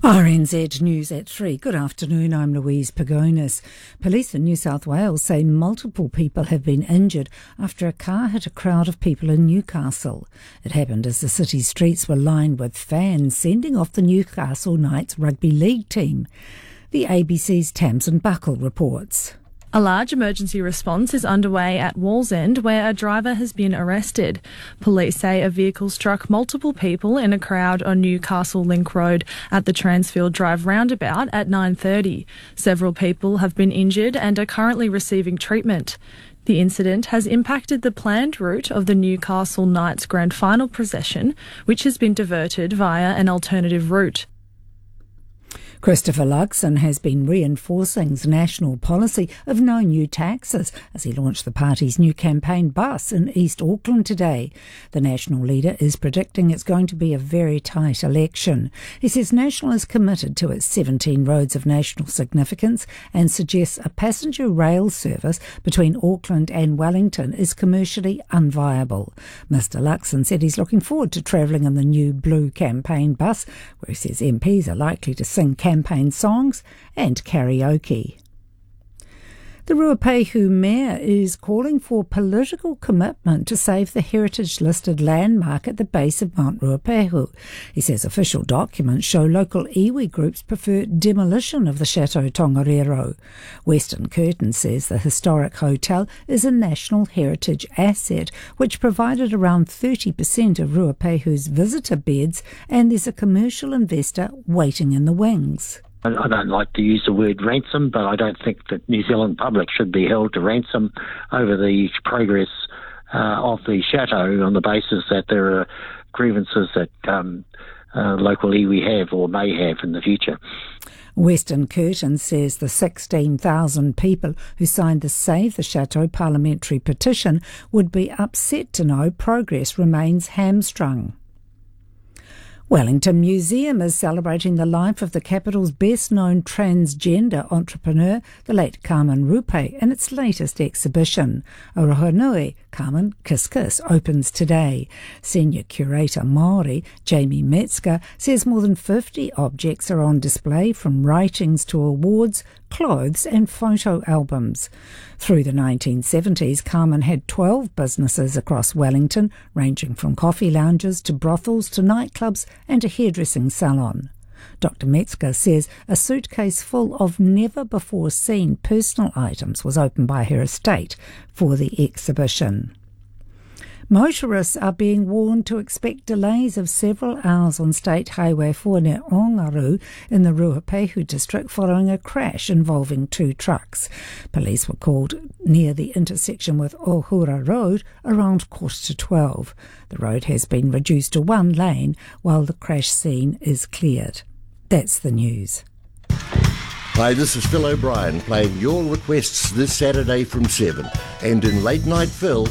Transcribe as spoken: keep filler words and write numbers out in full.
R N Z News at three. Good afternoon, I'm Louise Pagonis. Police in New South Wales say multiple people have been injured after a car hit a crowd of people in Newcastle. It happened as the city's streets were lined with fans sending off the Newcastle Knights rugby league team. The A B C's Tamsin Buckle reports. A large emergency response is underway at Wallsend, where a driver has been arrested. Police say a vehicle struck multiple people in a crowd on Newcastle Link Road at the Transfield Drive roundabout at nine thirty. Several people have been injured and are currently receiving treatment. The incident has impacted the planned route of the Newcastle Knights Grand Final procession, which has been diverted via an alternative route. Christopher Luxon has been reinforcing his national policy of no new taxes as he launched the party's new campaign bus in East Auckland today. The national leader is predicting it's going to be a very tight election. He says National is committed to its seventeen roads of national significance and suggests a passenger rail service between Auckland and Wellington is commercially unviable. Mister Luxon said he's looking forward to travelling in the new blue campaign bus, where he says M Ps are likely to sing campaign songs and karaoke. The Ruapehu Mayor is calling for political commitment to save the heritage-listed landmark at the base of Mount Ruapehu. He says official documents show local iwi groups prefer demolition of the Chateau Tongariro. Western Curtin says the historic hotel is a national heritage asset which provided around thirty percent of Ruapehu's visitor beds, and there's a commercial investor waiting in the wings. I don't like to use the word ransom, but I don't think that New Zealand public should be held to ransom over the progress uh, of the chateau on the basis that there are grievances that um, uh, local iwi have or may have in the future. Western Curtin says the sixteen thousand people who signed the Save the Chateau parliamentary petition would be upset to know progress remains hamstrung. Wellington Museum is celebrating the life of the capital's best-known transgender entrepreneur, the late Carmen Rupe, in its latest exhibition. Orohanui, Carmen Kiss Kiss, opens today. Senior curator Māori, Jamie Metzger, says more than fifty objects are on display, from writings to awards, clothes and photo albums. Through the nineteen seventies, Carmen had twelve businesses across Wellington, ranging from coffee lounges to brothels to nightclubs and a hairdressing salon. Doctor Metzger says a suitcase full of never-before-seen personal items was opened by her estate for the exhibition. Motorists are being warned to expect delays of several hours on State Highway four near Ongaru in the Ruapehu district following a crash involving two trucks. Police were called near the intersection with Ohura Road around quarter to twelve. The road has been reduced to one lane while the crash scene is cleared. That's the news. Hi, this is Phil O'Brien playing your requests this Saturday from seven. And in Late Night Phil,